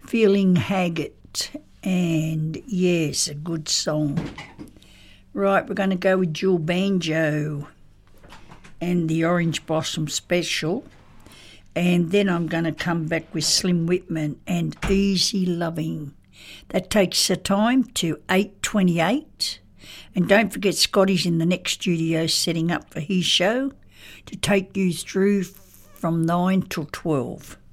Feeling Haggart, and yes, a good song. Right, we're going to go with Jewel Banjo and the Orange Blossom Special, and then I'm going to come back with Slim Whitman and Easy Loving. That takes the time to 8:28, and don't forget Scotty's in the next studio setting up for his show to take you through from 9 till 12.